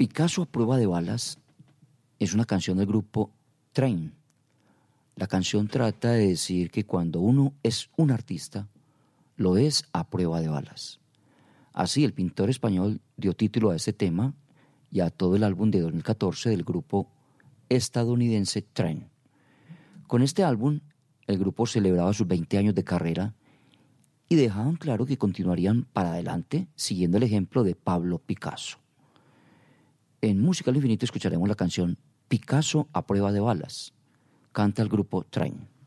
Picasso a prueba de balas es una canción del grupo Train. La canción trata de decir que cuando uno es un artista, lo es a prueba de balas. Así, el pintor español dio título a este tema y a todo el álbum de 2014 del grupo estadounidense Train. Con este álbum, el grupo celebraba sus 20 años de carrera y dejaban claro que continuarían para adelante siguiendo el ejemplo de Pablo Picasso. En Música al Infinito escucharemos la canción Picasso a prueba de balas. Canta el grupo Train.